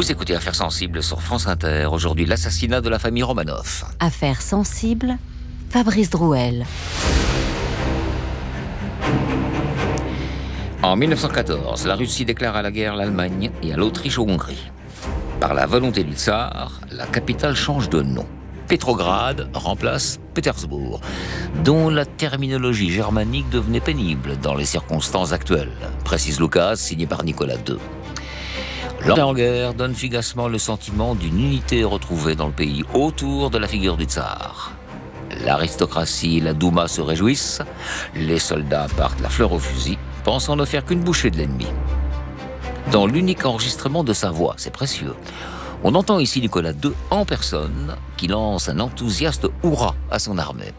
Vous écoutez Affaires sensibles sur France Inter. Aujourd'hui, l'assassinat de la famille Romanov. Affaires sensibles, Fabrice Drouel. En 1914, la Russie déclare à la guerre l'Allemagne et à l'Autriche-Hongrie. Par la volonté du tsar, la capitale change de nom. Pétrograd remplace Pétersbourg, dont la terminologie germanique devenait pénible dans les circonstances actuelles, précise Lucas, signé par Nicolas II. L'entrée en guerre donne fugacement le sentiment d'une unité retrouvée dans le pays autour de la figure du tsar. L'aristocratie et la Douma se réjouissent, les soldats partent la fleur au fusil, pensant ne faire qu'une bouchée de l'ennemi. Dans l'unique enregistrement de sa voix, c'est précieux, on entend ici Nicolas II en personne qui lance un enthousiaste hurrah à son armée.